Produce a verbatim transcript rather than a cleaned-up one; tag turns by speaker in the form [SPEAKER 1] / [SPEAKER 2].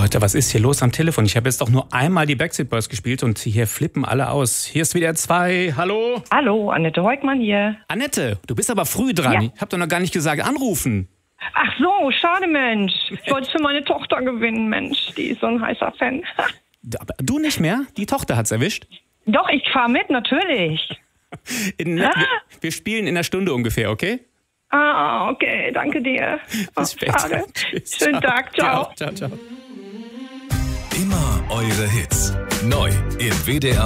[SPEAKER 1] Leute, was ist hier los am Telefon? Ich habe jetzt doch nur einmal die Backstreet Boys gespielt und hier flippen alle aus. Hier ist wieder zwei. Hallo?
[SPEAKER 2] Hallo, Annette Heugmann hier.
[SPEAKER 1] Annette, du bist aber früh dran.
[SPEAKER 2] Ja.
[SPEAKER 1] Ich habe doch noch gar nicht gesagt, anrufen.
[SPEAKER 2] Ach so, schade, Mensch. Ich wollte für meine Tochter gewinnen, Mensch. Die ist so ein heißer Fan.
[SPEAKER 1] Aber du nicht mehr? Die Tochter hat's erwischt?
[SPEAKER 2] Doch, ich fahre mit, natürlich.
[SPEAKER 1] In, wir, wir spielen in einer Stunde ungefähr, okay?
[SPEAKER 2] Ah, okay, danke dir.
[SPEAKER 1] Bis später.
[SPEAKER 2] Schade.
[SPEAKER 1] Tschüss.
[SPEAKER 2] Schönen
[SPEAKER 1] Ciao.
[SPEAKER 2] Tag, ciao.
[SPEAKER 1] Ciao, ciao, ciao.
[SPEAKER 3] Immer eure Hits. Neu in W D R